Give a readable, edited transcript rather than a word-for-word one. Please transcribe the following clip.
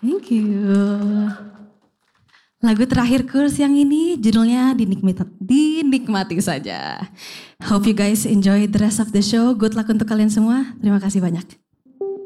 Thank you. Lagu terakhirku siang ini judulnya Dinikmati Saja. Hope you guys enjoy the rest of the show. Good luck untuk kalian semua. Terima kasih banyak.